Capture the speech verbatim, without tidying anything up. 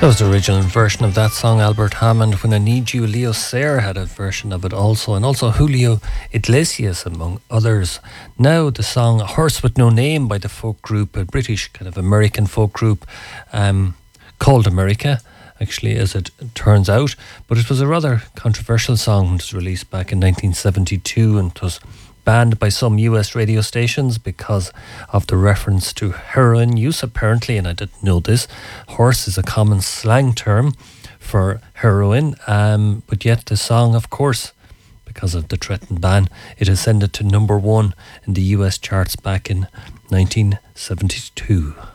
That was the original version of that song, Albert Hammond. When I Need You, Leo Sayer had a version of it also, and also Julio Iglesias, among others. Now the song Horse With No Name by the folk group, a British kind of American folk group um, called America, actually, as it turns out. But it was a rather controversial song when it was released back in nineteen seventy-two, and it was banned by some U S radio stations because of the reference to heroin use, apparently, and I didn't know this. Horse is a common slang term for heroin, um, but yet the song, of course, because of the threatened ban, it ascended to number one in the U S charts back in nineteen seventy-two.